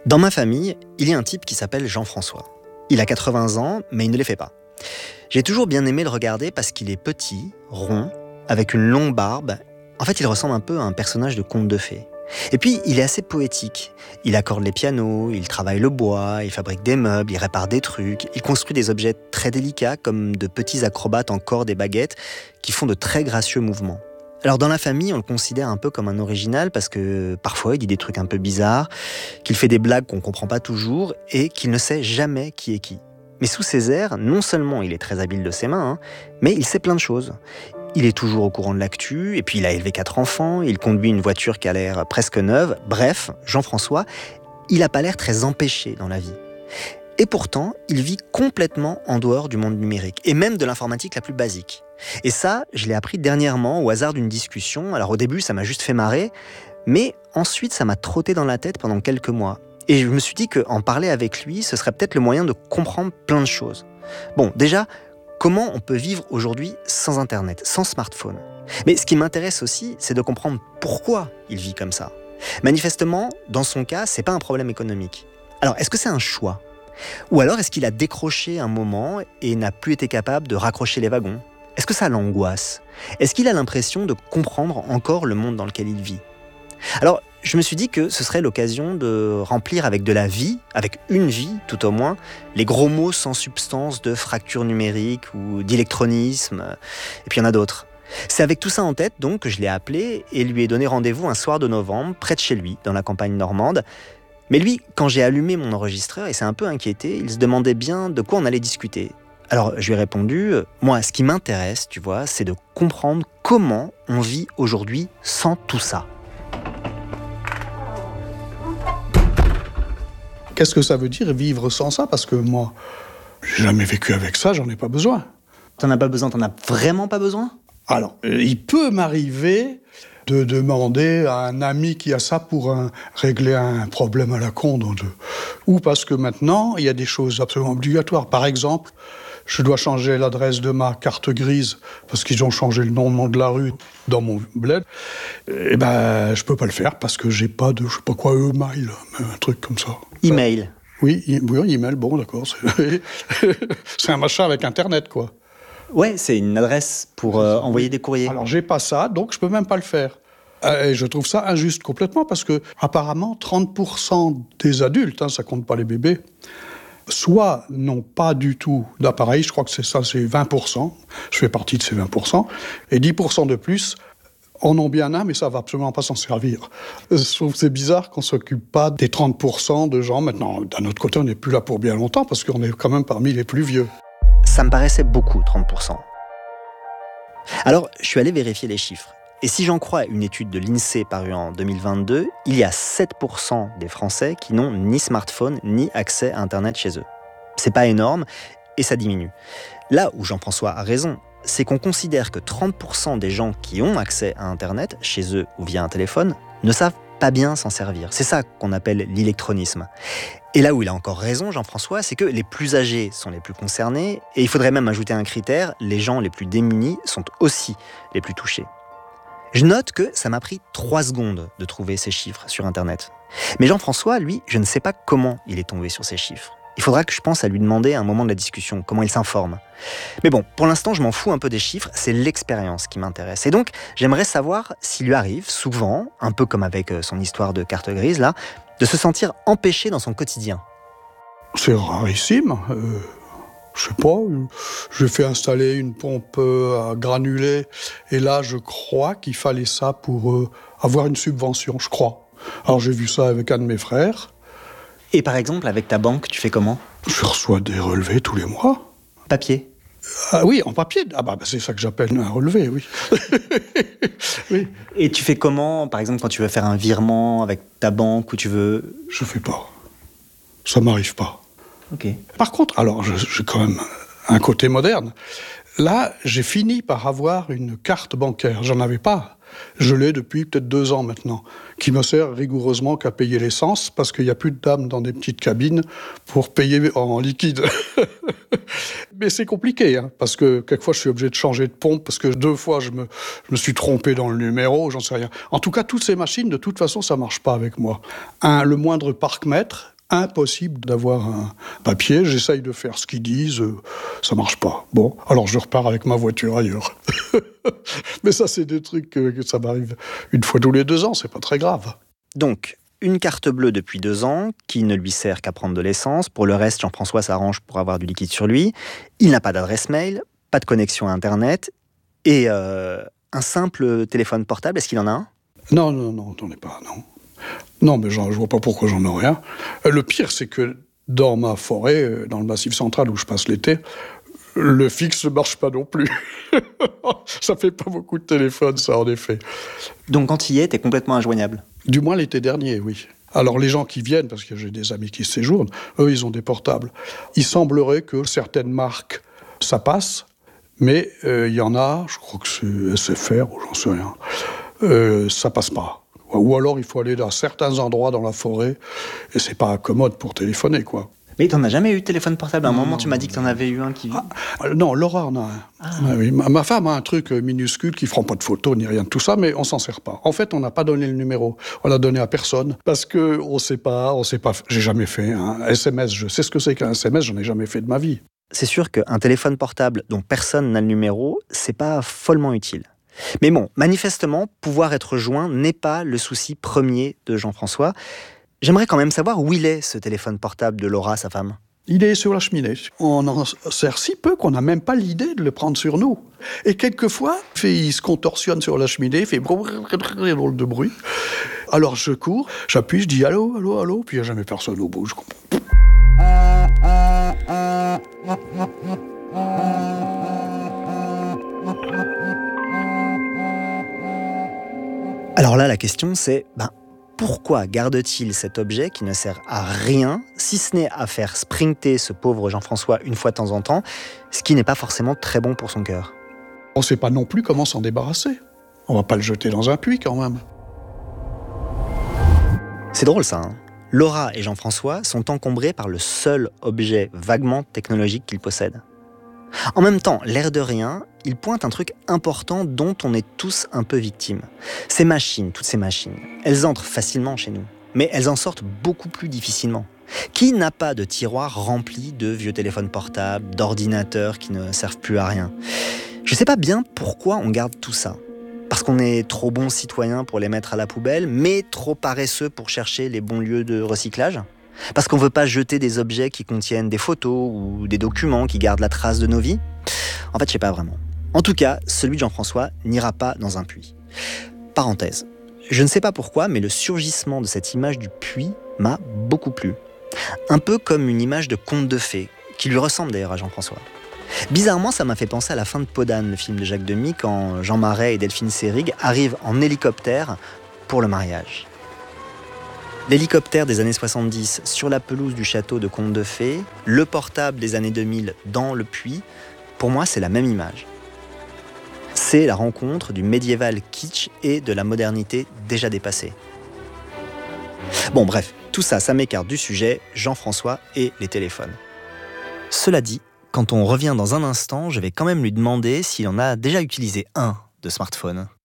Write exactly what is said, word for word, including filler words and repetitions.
Dans ma famille, il y a un type qui s'appelle Jean-François. Il a quatre-vingts ans, mais il ne les fait pas. J'ai toujours bien aimé le regarder parce qu'il est petit, rond, avec une longue barbe. En fait, il ressemble un peu à un personnage de conte de fées. Et puis, il est assez poétique. Il accorde les pianos, il travaille le bois, il fabrique des meubles, il répare des trucs, il construit des objets très délicats comme de petits acrobates en cordes et baguettes qui font de très gracieux mouvements. Alors dans la famille, on le considère un peu comme un original parce que parfois il dit des trucs un peu bizarres, qu'il fait des blagues qu'on comprend pas toujours et qu'il ne sait jamais qui est qui. Mais sous ses airs, non seulement il est très habile de ses mains, hein, mais il sait plein de choses. Il est toujours au courant de l'actu, et puis il a élevé quatre enfants, il conduit une voiture qui a l'air presque neuve. Bref, Jean-François, il n'a pas l'air très empêché dans la vie. Et pourtant, il vit complètement en dehors du monde numérique, et même de l'informatique la plus basique. Et ça, je l'ai appris dernièrement au hasard d'une discussion. Alors au début, ça m'a juste fait marrer, mais ensuite, ça m'a trotté dans la tête pendant quelques mois. Et je me suis dit qu'en parler avec lui, ce serait peut-être le moyen de comprendre plein de choses. Bon, déjà, comment on peut vivre aujourd'hui sans Internet, sans smartphone ? Mais ce qui m'intéresse aussi, c'est de comprendre pourquoi il vit comme ça. Manifestement, dans son cas, c'est pas un problème économique. Alors, est-ce que c'est un choix ? Ou alors, est-ce qu'il a décroché un moment et n'a plus été capable de raccrocher les wagons ? Est-ce que ça l'angoisse ? Est-ce qu'il a l'impression de comprendre encore le monde dans lequel il vit ? Alors, je me suis dit que ce serait l'occasion de remplir avec de la vie, avec une vie tout au moins, les gros mots sans substance de fracture numérique ou d'électronisme, et puis il y en a d'autres. C'est avec tout ça en tête donc que je l'ai appelé et lui ai donné rendez-vous un soir de novembre, près de chez lui, dans la campagne normande. Mais lui, quand j'ai allumé mon enregistreur, il s'est un peu inquiété, il se demandait bien de quoi on allait discuter. Alors je lui ai répondu, moi ce qui m'intéresse, tu vois, c'est de comprendre comment on vit aujourd'hui sans tout ça. Qu'est-ce que ça veut dire vivre sans ça ? Parce que moi, j'ai jamais vécu avec ça, j'en ai pas besoin. T'en as pas besoin, t'en as vraiment pas besoin ? Alors, il peut m'arriver de demander à un ami qui a ça pour un, régler un problème à la con. Donc de, ou parce que maintenant, il y a des choses absolument obligatoires. Par exemple, je dois changer l'adresse de ma carte grise parce qu'ils ont changé le nom, le nom de la rue dans mon bled. Eh ben, je peux pas le faire parce que j'ai pas de, je sais pas quoi, e-mail, un truc comme ça. Email. Oui, e- oui, email, bon, d'accord. C'est, c'est un machin avec Internet, quoi. Ouais, c'est une adresse pour euh, envoyer des courriers. Alors, j'ai pas ça, donc je peux même pas le faire. Euh, Et je trouve ça injuste complètement parce que, apparemment, trente pour cent des adultes, hein, ça compte pas les bébés, soit n'ont pas du tout d'appareil, je crois que c'est ça, c'est vingt pour cent, je fais partie de ces vingt pour cent, et dix pour cent de plus en ont bien un, mais ça va absolument pas s'en servir. Je trouve que c'est bizarre qu'on s'occupe pas des trente pour cent de gens. Maintenant, d'un autre côté, on n'est plus là pour bien longtemps, parce qu'on est quand même parmi les plus vieux. Ça me paraissait beaucoup, trente pour cent. Alors, je suis allé vérifier les chiffres. Et si j'en crois une étude de l'INSEE parue en deux mille vingt-deux, il y a sept pour cent des Français qui n'ont ni smartphone ni accès à Internet chez eux. C'est pas énorme et ça diminue. Là où Jean-François a raison, c'est qu'on considère que trente pour cent des gens qui ont accès à Internet, chez eux ou via un téléphone, ne savent pas bien s'en servir. C'est ça qu'on appelle l'électronisme. Et là où il a encore raison, Jean-François, c'est que les plus âgés sont les plus concernés, et il faudrait même ajouter un critère, les gens les plus démunis sont aussi les plus touchés. Je note que ça m'a pris trois secondes de trouver ces chiffres sur Internet. Mais Jean-François, lui, je ne sais pas comment il est tombé sur ces chiffres. Il faudra que je pense à lui demander à un moment de la discussion comment il s'informe. Mais bon, pour l'instant, je m'en fous un peu des chiffres, c'est l'expérience qui m'intéresse. Et donc, j'aimerais savoir s'il lui arrive souvent, un peu comme avec son histoire de carte grise là, de se sentir empêché dans son quotidien. C'est rarissime. Euh, je sais pas, j'ai fait installer une pompe à granulés, et là, je crois qu'il fallait ça pour euh, avoir une subvention, je crois. Alors, j'ai vu ça avec un de mes frères. Et par exemple, avec ta banque, tu fais comment ? Je reçois des relevés tous les mois. Papier ? Ah oui, en papier. Ah bah, c'est ça que j'appelle un relevé, oui. Oui. Et tu fais comment, par exemple, quand tu veux faire un virement avec ta banque ou tu veux... Je fais pas. Ça m'arrive pas. Ok. Par contre, alors, je- j'ai quand même un côté moderne. Là, j'ai fini par avoir une carte bancaire. J'en avais pas. Je l'ai depuis peut-être deux ans maintenant, qui me sert rigoureusement qu'à payer l'essence, parce qu'il n'y a plus de dames dans des petites cabines pour payer en liquide. Mais c'est compliqué, hein, parce que quelquefois je suis obligé de changer de pompe, parce que deux fois je me, je me suis trompé dans le numéro, j'en sais rien. En tout cas, toutes ces machines, de toute façon, ça ne marche pas avec moi. Un, le moindre parc-mètre, impossible d'avoir un papier, j'essaye de faire ce qu'ils disent, euh, ça ne marche pas. Bon, alors je repars avec ma voiture ailleurs. Mais ça, c'est des trucs que, que ça m'arrive une fois tous les deux ans, c'est pas très grave. Donc, une carte bleue depuis deux ans, qui ne lui sert qu'à prendre de l'essence. Pour le reste, Jean-François s'arrange pour avoir du liquide sur lui. Il n'a pas d'adresse mail, pas de connexion à Internet, et euh, un simple téléphone portable, est-ce qu'il en a un ? Non, non, non, j'en ai pas, non. Non, mais je vois pas pourquoi j'en aurais un. Le pire, c'est que dans ma forêt, dans le Massif central où je passe l'été, le fixe ne marche pas non plus. Ça fait pas beaucoup de téléphone, ça, en effet. Donc quand il y est, t'es complètement injoignable ? Du moins l'été dernier, oui. Alors les gens qui viennent, parce que j'ai des amis qui séjournent, eux, ils ont des portables. Il semblerait que certaines marques, ça passe, mais euh, il y en a, je crois que c'est S F R ou j'en sais rien, euh, ça passe pas. Ou alors il faut aller dans certains endroits dans la forêt, et c'est pas commode pour téléphoner, quoi. Mais t'en as jamais eu de téléphone portable ? À un moment, tu m'as dit que t'en avais eu un qui... Ah, non, Laura en a un. Ah. Ah, oui. ma, ma femme a un truc minuscule qui ne fera pas de photos ni rien de tout ça, mais on s'en sert pas. En fait, on n'a pas donné le numéro. On l'a donné à personne parce qu'on ne sait pas, on sait pas. J'ai jamais fait un S M S. Je sais ce que c'est qu'un S M S, j'en ai jamais fait de ma vie. C'est sûr qu'un téléphone portable dont personne n'a le numéro, c'est pas follement utile. Mais bon, manifestement, pouvoir être joint n'est pas le souci premier de Jean-François. J'aimerais quand même savoir où il est, ce téléphone portable de Laura, sa femme. Il est sur la cheminée. On en sert si peu qu'on n'a même pas l'idée de le prendre sur nous. Et quelquefois, il se contorsionne sur la cheminée, il fait drôle de bruit. Alors je cours, j'appuie, je dis allô, allô, allô, puis il n'y a jamais personne au bout, je comprends. Alors là, la question c'est... Ben, pourquoi garde-t-il cet objet qui ne sert à rien, si ce n'est à faire sprinter ce pauvre Jean-François une fois de temps en temps, ce qui n'est pas forcément très bon pour son cœur ? On ne sait pas non plus comment s'en débarrasser. On ne va pas le jeter dans un puits quand même. C'est drôle ça, hein ? Laura et Jean-François sont encombrés par le seul objet vaguement technologique qu'ils possèdent. En même temps, l'air de rien, il pointe un truc important dont on est tous un peu victimes. Ces machines, toutes ces machines, elles entrent facilement chez nous, mais elles en sortent beaucoup plus difficilement. Qui n'a pas de tiroir rempli de vieux téléphones portables, d'ordinateurs qui ne servent plus à rien ? Je sais pas bien pourquoi on garde tout ça. Parce qu'on est trop bons citoyens pour les mettre à la poubelle, mais trop paresseux pour chercher les bons lieux de recyclage ? Parce qu'on ne veut pas jeter des objets qui contiennent des photos ou des documents qui gardent la trace de nos vies ? En fait, je sais pas vraiment. En tout cas, celui de Jean-François n'ira pas dans un puits. Parenthèse. Je ne sais pas pourquoi, mais le surgissement de cette image du puits m'a beaucoup plu. Un peu comme une image de conte de fées, qui lui ressemble d'ailleurs à Jean-François. Bizarrement, ça m'a fait penser à la fin de Podane, le film de Jacques Demy, quand Jean Marais et Delphine Seyrig arrivent en hélicoptère pour le mariage. L'hélicoptère des années soixante-dix sur la pelouse du château de Conte de Fées, le portable des années deux mille dans le puits, pour moi c'est la même image. C'est la rencontre du médiéval kitsch et de la modernité déjà dépassée. Bon bref, tout ça, ça m'écarte du sujet, Jean-François et les téléphones. Cela dit, quand on revient dans un instant, je vais quand même lui demander s'il en a déjà utilisé un de smartphone.